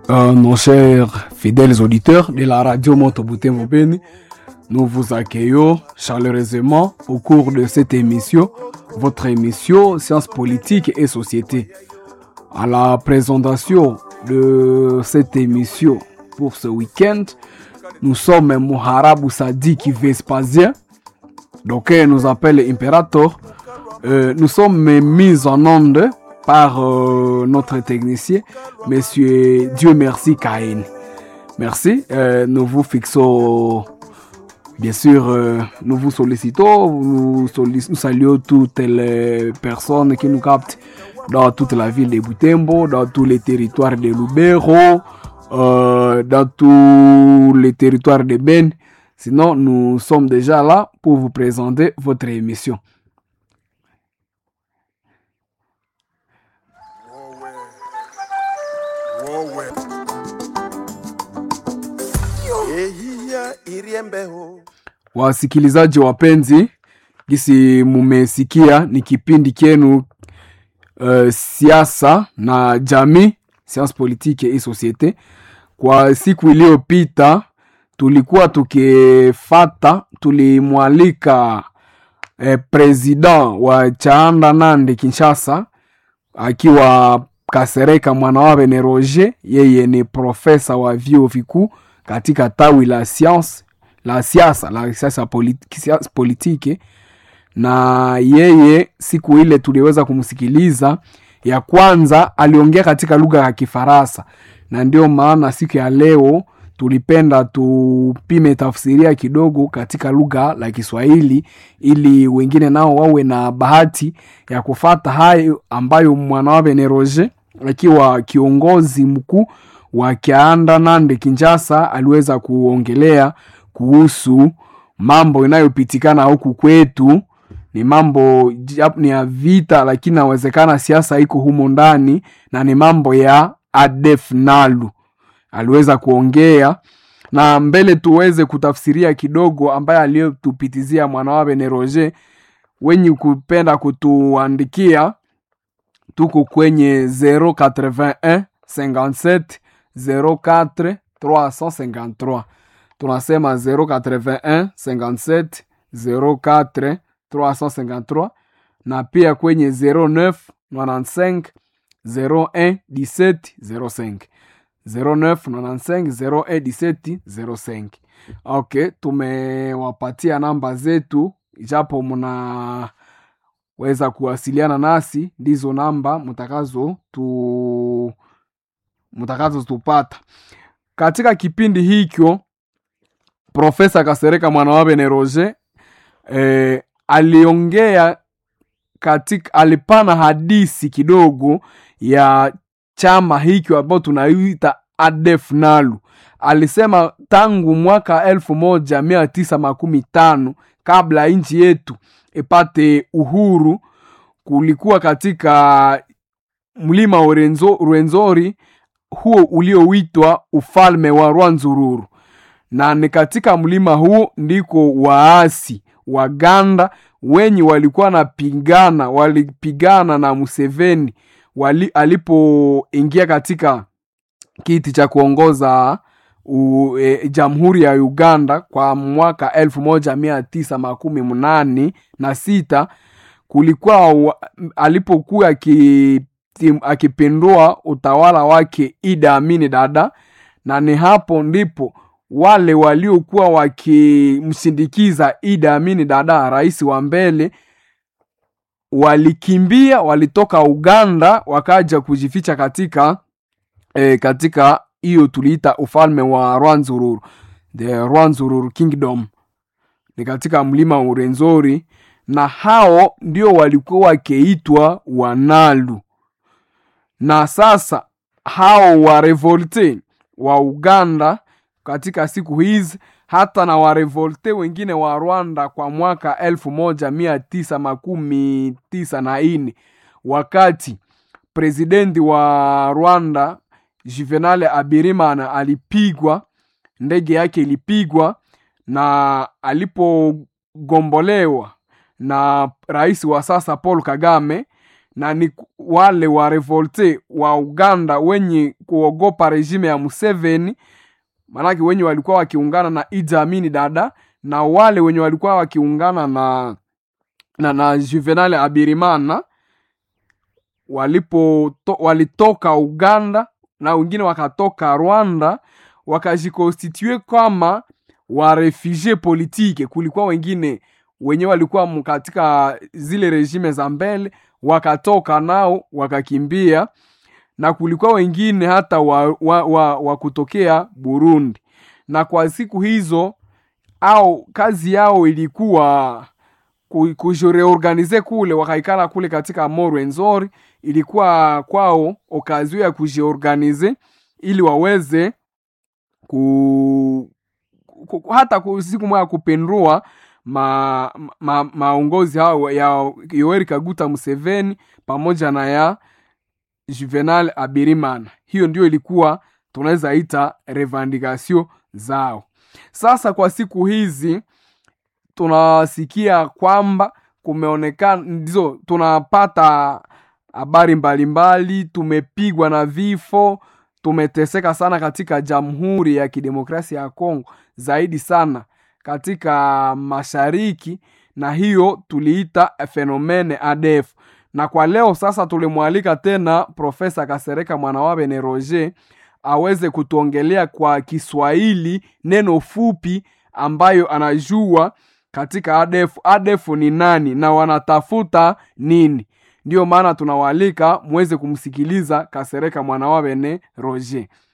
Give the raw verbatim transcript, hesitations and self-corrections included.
Euh, nos chers fidèles auditeurs de la radio Monteboutembo Beni, nous vous accueillons chaleureusement au cours de cette émission, votre émission Sciences politiques et société. À la présentation de cette émission pour ce week-end, nous sommes Moharabu Sadiki Vespasien, donc il nous appelle Imperator. Euh, nous sommes mis en onde par euh, notre technicien, Monsieur Dieu merci Caïn. Merci, euh, nous vous fixons, bien sûr, euh, nous vous sollicitons, nous, sollic- nous saluons toutes les personnes qui nous captent dans toute la ville de Butembo, dans tous les territoires de Lubero, euh, dans tous les territoires de Ben. Sinon, nous sommes déjà là pour vous présenter votre émission. Wasikilizaji wapenzi, gisi mumesikia ni kipindi kenu uh, siasa na jamii, sciences politiques et société. Kwa siku iliyopita tulikuwa tukifata, tulimwalika eh, president wa Chaanda Nande Kinshasa akiwa Kasereka Mwanawabe ne Roger. Yeye ni profesa wa vyuo vikuu katika tawi la science la siasa la siasa politiki, politiki na yeye siku ile tuliweza kumsikiliza. Ya kwanza aliongea katika lugha ya Kifaransa, na ndio maana siku ya leo tulipenda tupime tafsiria kidogo katika lugha la Kiswahili ili wengine nao wawe na bahati ya kufata hayo ambayo Mwanawabe ne Roger akiwa kiongozi mkuu wa Chaanda Nande Kinshasa aliweza kuongelea kuhusu mambo inayopitikana huku kwetu. Ni mambo ni ya vita, lakini inawezekana siasa iko humo ndani, na ni mambo ya A D F Nalu aliweza kuongea. Na mbele tuweze kutafsiria kidogo ambaye aliyotupitizia Mwanawabe ne Roger, wenye kupenda kutuandikia tuko kwenye zero eight one cinquante-sept zero quatre trois cent cinquante-trois. Tunasema zero eight one cinquante-sept zero quatre trois cent cinquante-trois, na pia kwenye zero neuf ninety-cinq zero un dix-sept zero cinq zero neuf ninety-cinq zero un dix-sept zero cinq. Okay, tumewapatia namba zetu, japo mna weza kuwasiliana nasi, ndizo namba mtakazo tu mtakazo tupata katika kipindi hikyo. Profesa Kasereka Mwanawabe ne Roger eh, aliongea katika, alipana hadisi kidogo ya chama hikyo ambao tunaita A D F Nalu. Alisema tangu mwaka elfu moja mia tisa makumi tano, kabla nchi yetu ipate uhuru, kulikuwa katika mlima wa Rwenzori huo ulioitwa ufalme wa Rwanzururu, na ni katika mlima huo ndiko waasi Waganda wenye walikuwa na pigana walipigana na Museveni wali, alipoingia katika kiti cha kuongoza u, e, Jamhuri ya Uganda kwa mwaka elfu moja mia tisa makumi munane na sita. Kulikuwa alipokuwa ki akipindua utawala wake Idi Amin Dada, na ni hapo ndipo wale waliokuwa wakimsindikiza Idi Amin Dada, rais wa mbele, walikimbia, walitoka Uganda wakaja kujificha katika e, katika hiyo tuliita ufalme wa Rwanzururu, the Rwanzururu Kingdom, ni katika mlima wa Rwenzori, na hao ndio walikuwa wakiitwa Wanalu. Na sasa hao wa revolte wa Uganda katika siku hizi, hata na wa revolte wengine wa Rwanda kwa mwaka elfu moja mia tisa makumi tisa na ine, wakati presidenti wa Rwanda Juvenal Habyarimana alipigwa, ndege yake ilipigwa, na alipogombolewa na rais wa sasa Paul Kagame, na ni wale wa revolte wa Uganda wenye kuogopa regime ya Museveni, manake wenye walikuwa wakiungana na Idi Amin Dada, na wale wenye walikuwa wakiungana na na, na Juvenal Abirimana walipo to, walitoka Uganda na wengine wakatoka Rwanda, wakajikonstitue kama wa refugee politique. Kulikuwa wengine wenye walikuwa katika zile regime za mbele wakatoka nao wakakimbia, na kulikuwa wengine hata wa, wa, wa, wa kutokea Burundi. Na kwa siku hizo au kazi yao ilikuwa kujireorganize kule, wakaikala kule katika Morwenzori. Ilikuwa kwao okazio ya kujiorganize ili waweze ku, ku hata siku moja kupendua ma, ma, maongozi hao ya Yoweri Kaguta Museveni pamoja na ya Juvenal Abirimana. Hiyo ndio ilikuwa tunaweza ita revendication zao. Sasa kwa siku hizi tunasikia kwamba kumeonekana ndizo tunapata habari mbalimbali, tumepigwa na vifo, tumeteseka sana katika Jamhuri ya Kidemokrasia ya Kongo, zaidi sana katika mashariki, na hiyo tuliita fenomene A D F. Na kwa leo sasa tulimwalika tena Profesa Kasereka Mwanawabene Roger aweze kutuongelea kwa Kiswahili neno fupi ambayo anajua katika A D F. A D F ni nani na wanatafuta nini? Ndio maana tunawalika muweze kumsikiliza Kasereka Mwanawabene Roger.